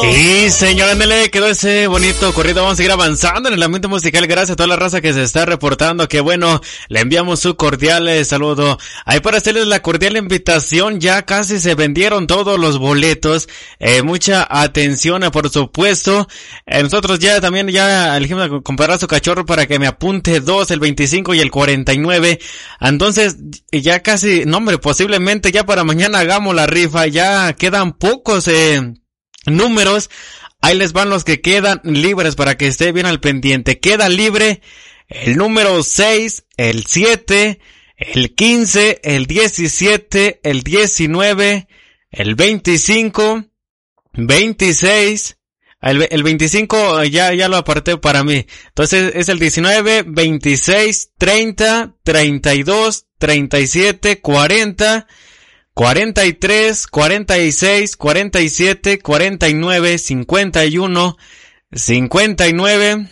Y señora Nele, quedó ese bonito corrido. Vamos a seguir avanzando en el ambiente musical. Gracias a toda la raza que se está reportando. Que bueno, le enviamos su cordial saludo. Ahí para hacerles la cordial invitación. Ya casi se vendieron todos los boletos. Mucha atención, por supuesto. Nosotros ya también elegimos comprar a su cachorro para que me apunte 2, el 25 y el 49. Entonces, ya casi, no hombre, posiblemente ya para mañana hagamos la rifa. Ya quedan pocos, números. Ahí les van los que quedan libres para que esté bien al pendiente. Queda libre el número 6, el 7, el 15, el 17, el 19, el 25, 26, el 25 ya lo aparté para mí. Entonces es el 19, 26, 30, 32, 37, 40, 43, 46, 47, 49, 51, 59,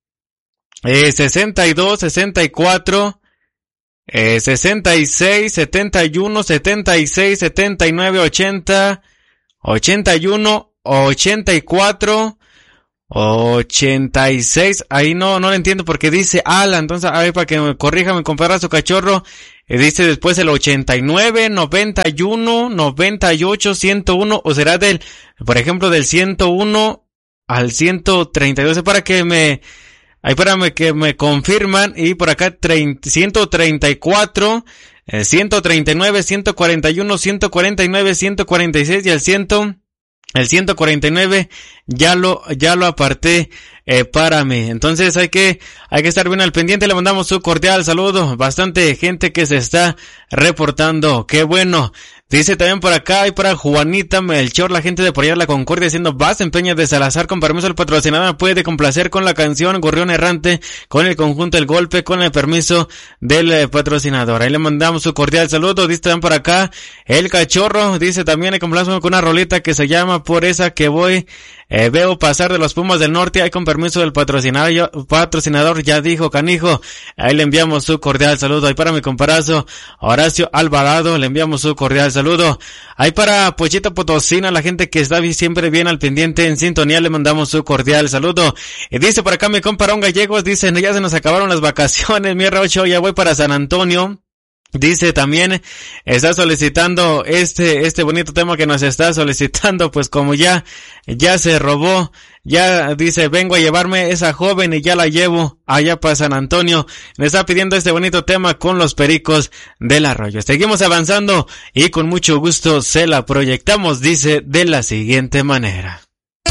62, 64, 66, 71, 76, 79, 80, 81, 84, 86, ahí no lo entiendo porque dice ala, entonces a ver para que me corrija, me compara su cachorro, dice después el 89, 91, 98, 101, o será por ejemplo del 101 al 132, para que que me confirman, y por acá 134, 139, 141, 149, 146 y el 149 ya lo aparté para mí. Entonces hay que estar bien al pendiente. Le mandamos un cordial saludo. Bastante gente que se está reportando. Qué bueno. Dice también por acá, y para Juanita Melchor, la gente de por allá La Concordia, diciendo, vas en Peñas de Salazar, con permiso del patrocinador, puede complacer con la canción Gorrión Errante, con el conjunto El Golpe, con el permiso del patrocinador. Ahí le mandamos su cordial saludo. Dice también por acá, El Cachorro, dice también, complazco con una rolita que se llama Por esa que voy, veo pasar de los Pumas del Norte, ahí con permiso del patrocinador, ya dijo Canijo. Ahí le enviamos su cordial saludo. Ahí para mi comparazo Horacio Alvarado, le enviamos su cordial saludo. Ahí para Pochita Potosina, la gente que está siempre bien al pendiente en sintonía, le mandamos su cordial saludo. Y dice por acá mi comparón Gallegos, dice, ya se nos acabaron las vacaciones, mi R8, ya voy para San Antonio. Dice también, está solicitando este bonito tema que nos está solicitando, pues como ya se robó, ya dice, vengo a llevarme esa joven y ya la llevo allá para San Antonio. Le está pidiendo este bonito tema con los Pericos del Arroyo. Seguimos avanzando y con mucho gusto se la proyectamos, dice de la siguiente manera.